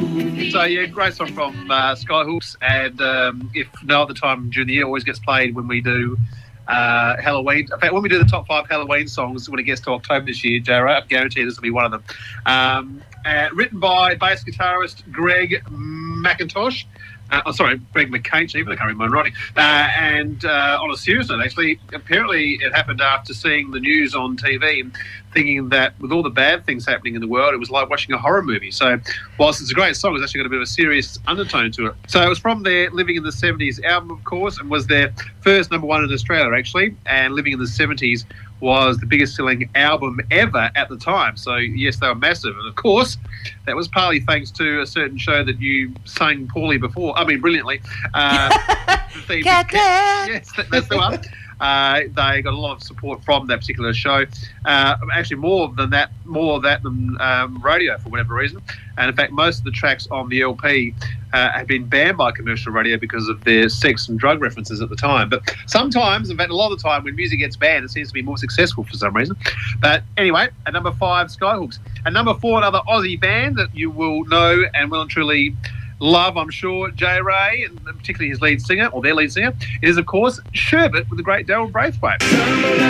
So yeah, great song from Skyhooks, and if no other time during the year, always gets played when we do Halloween. In fact, when we do the top 5 Halloween songs when it gets to October this year, J-Ray, I guarantee this will be one of them. Written by bass guitarist Greg McIntosh. Greg McCain, even I can't read my writing. And on a serious note, actually, apparently it happened after seeing the news on TV and thinking that with all the bad things happening in the world, it was like watching a horror movie. So whilst it's a great song, it's actually got a bit of a serious undertone to it. So it was from their Living in the 70s album, of course, and was their first number 1 in Australia, actually. And Living in the 70s was the biggest selling album ever at the time. So yes, they were massive. And of course, that was partly thanks to a certain show that you sang brilliantly. Yes, that's the one. They got a lot of support from that particular show. Actually, more of that than radio for whatever reason. And in fact, most of the tracks on the LP have been banned by commercial radio because of their sex and drug references at the time. But sometimes, in fact, a lot of the time when music gets banned, it seems to be more successful for some reason. But anyway, at number 5, Skyhooks. At number 4, another Aussie band that you will know and will and truly love, I'm sure, J-Ray, and particularly his lead singer, or their lead singer, is, of course, Sherbet with the great Daryl Braithwaite.